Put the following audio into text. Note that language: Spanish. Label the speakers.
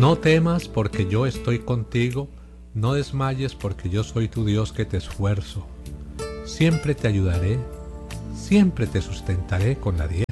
Speaker 1: No temas porque yo estoy contigo, no desmayes porque yo soy tu Dios que te esfuerzo. Siempre te ayudaré, siempre te sustentaré con la diestra